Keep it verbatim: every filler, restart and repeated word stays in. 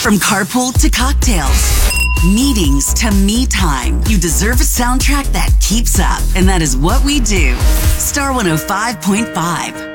From carpool to cocktails, meetings to me time, you deserve a soundtrack that keeps up. And that is what we do. Star one oh five point five.